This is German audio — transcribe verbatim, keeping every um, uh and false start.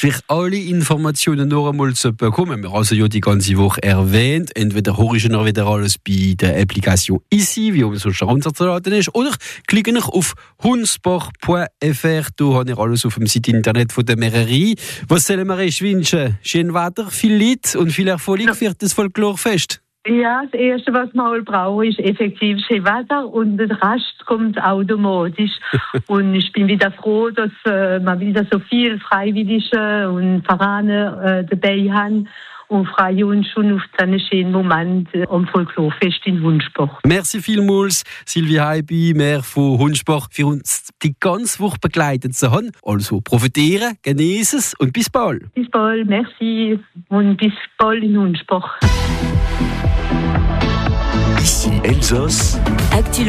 Für alle Informationen noch einmal zu bekommen, wir haben also ja die ganze Woche erwähnt, entweder höre ich noch wieder alles bei der Applikation Easy, wie man so schon runterzuladen ist, oder klicken ich auf hunsport punkt f r, da habe ich alles auf dem Seite Internet von der Mairie. Was sollen wir euch wünschen? Schön Wetter, viel Lied und viel Erfolg für das Folklorfest. Ja, das Erste, was man braucht, ist effektiv schön Wetter und der Rest kommt automatisch. Und ich bin wieder froh, dass äh, man wieder so viel Freiwillige und Vereine äh, dabei haben und freuen uns schon auf diesen schönen Moment äh, am Folklorfest in Hunsport. Merci vielmals, Sylvie Heibi, Maire von Hunsport, für uns die ganze Woche begleitet zu haben. Also profitieren, genießen es und bis bald. Bis bald, merci und bis bald in Hunsport. Ici Elsass. Actu